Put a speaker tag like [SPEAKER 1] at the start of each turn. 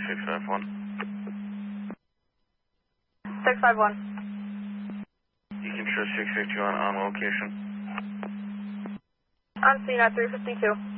[SPEAKER 1] 651.
[SPEAKER 2] 651.
[SPEAKER 1] You can trust 651 on location.
[SPEAKER 2] On scene at 352.